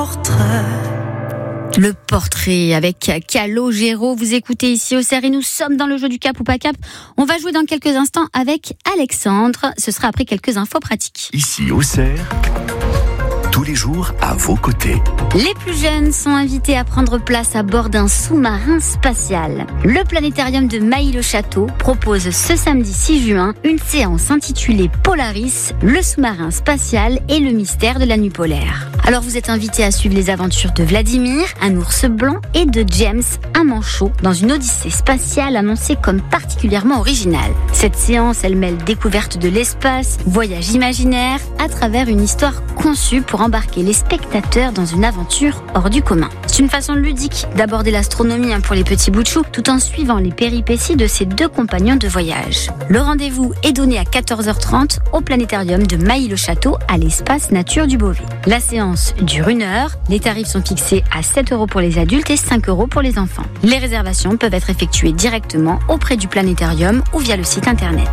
Le portrait avec Calogero, vous écoutez ici au CER et nous sommes dans le jeu du cap ou pas cap. On va jouer dans quelques instants avec Alexandre, ce sera après quelques infos pratiques. Ici au CER, tous les jours à vos côtés. Les plus jeunes sont invités à prendre place à bord d'un sous-marin spatial. Le planétarium de Mailly-le-Château propose ce samedi 6 juin une séance intitulée Polaris, le sous-marin spatial et le mystère de la nuit polaire. Alors vous êtes invités à suivre les aventures de Vladimir, un ours blanc, et de James, un manchot, dans une odyssée spatiale annoncée comme particulièrement originale. Cette séance, elle mêle découverte de l'espace, voyage imaginaire, à travers une histoire conçue pour embarquer les spectateurs dans une aventure hors du commun. C'est une façon ludique d'aborder l'astronomie pour les petits bouts de chou, tout en suivant les péripéties de ses deux compagnons de voyage. Le rendez-vous est donné à 14h30 au planétarium de Mailly-le-Château à l'espace nature du Beauvais. La séance dure 1 heure. Les tarifs sont fixés à 7 € pour les adultes et 5 € pour les enfants. Les réservations peuvent être effectuées directement auprès du planétarium ou via le site internet.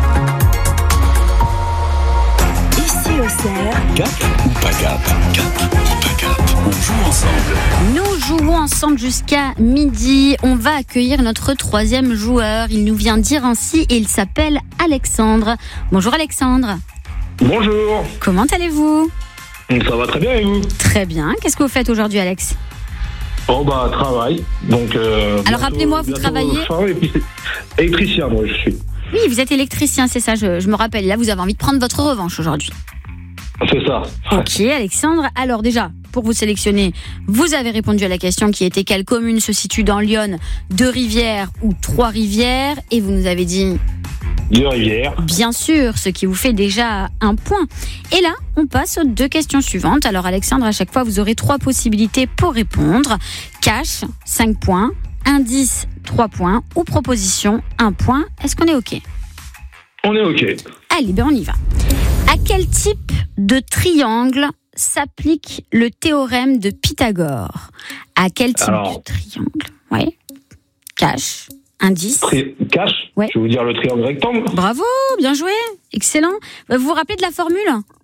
Ici au CER. Cap ou pas cap? Cap ou pas cap? On joue ensemble. Nous jouons ensemble jusqu'à midi. On va accueillir notre 3e joueur. Il nous vient d'Irancy et il s'appelle Alexandre. Bonjour Alexandre. Bonjour. Comment allez-vous ? Ça va très bien et vous? Très bien. Qu'est-ce que vous faites aujourd'hui, Alex ? Travail. Donc. Alors rappelez-moi, vous travaillez. Et puis électricien, moi je suis. Oui, vous êtes électricien, c'est ça, je me rappelle. Là, vous avez envie de prendre votre revanche aujourd'hui. C'est ça. Ok, Alexandre. Alors déjà, pour vous sélectionner, vous avez répondu à la question qui était quelle commune se situe dans l'Yonne, 2 rivières ou 3 rivières, et vous nous avez dit 2 rivières. Bien sûr, ce qui vous fait déjà 1 point. Et là, on passe aux 2 questions suivantes. Alors Alexandre, à chaque fois, vous aurez 3 possibilités pour répondre. Cash, 5 points. Indice, 3 points. Ou proposition, 1 point. Est-ce qu'on est OK ? On est OK. Allez, on y va. À quel type de triangle s'applique le théorème de Pythagore ? À quel type de triangle ? Ouais. Cash. Indice. Cash. Ouais. Je vais vous dire le triangle rectangle. Bravo, bien joué. Excellent. Vous vous rappelez de la formule ?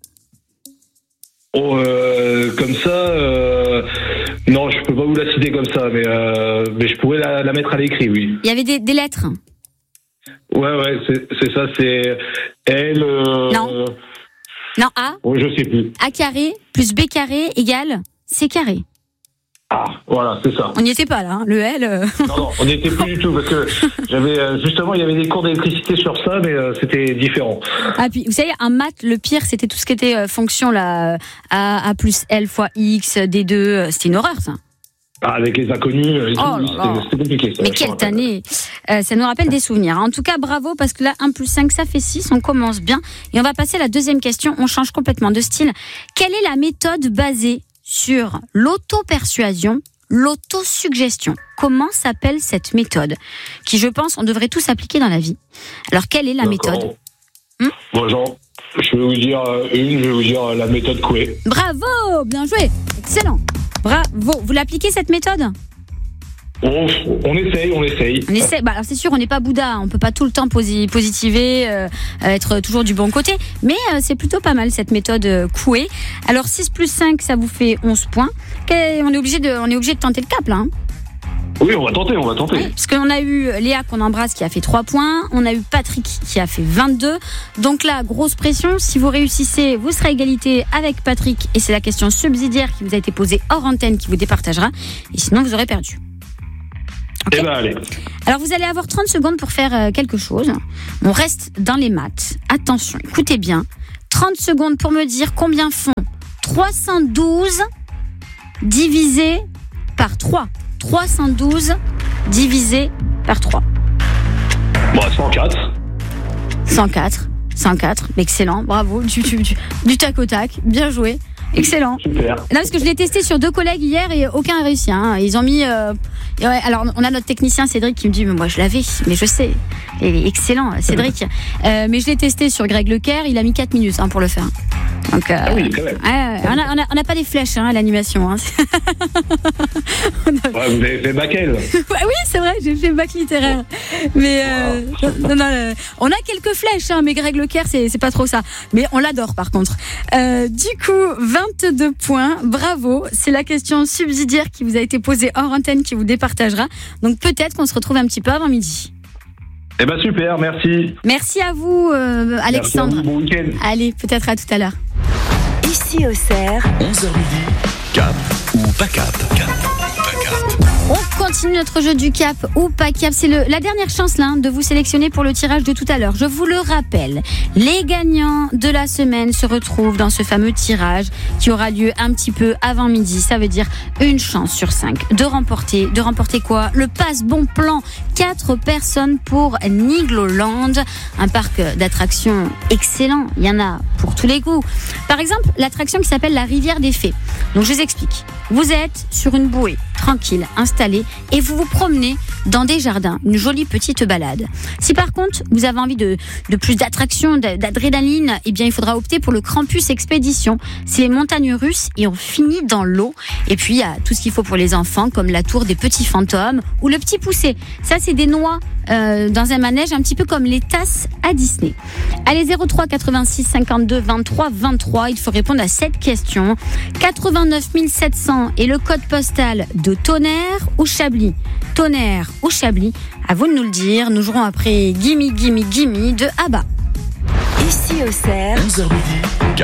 Comme ça, non, je peux pas vous la citer comme ça, mais je pourrais la mettre à l'écrit, oui. Il y avait des lettres. Ouais, c'est ça, c'est L. Non, A. Oh, je sais plus. A carré plus B carré égale C carré. Ah, voilà, c'est ça. On n'y était pas là, le L. Non, on n'y était plus du tout parce que j'avais justement, il y avait des cours d'électricité sur ça, mais c'était différent. Ah puis vous savez, en maths, le pire, c'était tout ce qui était fonction là, A plus L fois X, D2, c'était une horreur ça. Ah, avec les inconnus, c'était compliqué. Ça, mais quelle année. Ça nous rappelle des souvenirs. En tout cas, bravo, parce que là, 1 plus 5, ça fait 6. On commence bien. Et on va passer à la 2e question. On change complètement de style. Quelle est la méthode basée sur l'auto-persuasion, l'autosuggestion ? Comment s'appelle cette méthode qui, je pense, on devrait tous appliquer dans la vie. Alors, quelle est la méthode ? Bon, genre, je vais vous dire la méthode Coué. Bravo, bien joué, excellent. Bravo. Vous l'appliquez cette méthode ? On essaye. On essaie. Alors c'est sûr, on n'est pas Bouddha, on peut pas tout le temps positiver, être toujours du bon côté, mais c'est plutôt pas mal cette méthode Coué. Alors 6 plus 5, ça vous fait 11 points. On est obligé de tenter le cap là. Hein. Oui, on va tenter. Oui, parce qu'on a eu Léa qu'on embrasse qui a fait 3 points, on a eu Patrick qui a fait 22. Donc là, grosse pression, si vous réussissez, vous serez à égalité avec Patrick et c'est la question subsidiaire qui vous a été posée hors antenne qui vous départagera et sinon vous aurez perdu. Okay. Eh ben allez. Alors vous allez avoir 30 secondes pour faire quelque chose. On reste dans les maths. Attention, écoutez bien. 30 secondes pour me dire combien font 312 divisé par 3. 312 divisé par 3. Bon, 104. 104. Excellent, bravo. Du tac au tac. Bien joué. Excellent. Super. Non, parce que je l'ai testé sur 2 collègues hier et aucun n'a réussi. Hein. Ils ont mis Et ouais, alors on a notre technicien Cédric qui me dit mais moi je l'avais, mais je sais, il est excellent Cédric, mais je l'ai testé sur Greg Leclerc, il a mis 4 minutes pour le faire. Donc, oui, quand même. On n'a pas des flèches à l'animation. Ouais, vous avez fait bac L. Oui, c'est vrai, j'ai fait bac littéraire. Mais on a quelques flèches, mais Greg Leclerc, c'est pas trop ça. Mais on l'adore par contre. Du coup, 22 points, bravo. C'est la question subsidiaire qui vous a été posée hors antenne qui vous départagera. Donc peut-être qu'on se retrouve un petit peu avant midi. Eh ben super, merci. Merci à vous, Alexandre. Merci à vous, bon week-end. Allez, peut-être à tout à l'heure. Ici Auxerre, 11h midi, cap ou pas cap. Cap ou pas cap. On continue notre jeu du cap ou pas cap. C'est la dernière chance là, de vous sélectionner pour le tirage de tout à l'heure. Je vous le rappelle, les gagnants de la semaine se retrouvent dans ce fameux tirage qui aura lieu un petit peu avant midi. Ça veut dire une chance sur 5 de remporter quoi ? Le pass bon plan 4 personnes pour Nigloland, un parc d'attractions excellent. Il y en a pour tous les goûts. Par exemple, l'attraction qui s'appelle la Rivière des Fées. Donc je vous explique. Vous êtes sur une bouée tranquille, installée, et vous vous promenez dans des jardins, une jolie petite balade. Si par contre vous avez envie de plus d'attraction, d'adrénaline, eh bien il faudra opter pour le Krampus Expédition. C'est les montagnes russes et on finit dans l'eau. Et puis il y a tout ce qu'il faut pour les enfants, comme la tour des petits fantômes ou le petit poussé. Ça c'est des noix dans un manège, un petit peu comme les tasses à Disney. Allez, 03 86 52 23 23, il faut répondre à cette question. 89 700 et le code postal de Tonnerre ou Chablis. Tonnerre ou Chablis, à vous de nous le dire. Nous jouerons après Gimme Gimme Gimme de ABBA. ici Auxerre, 11h midi.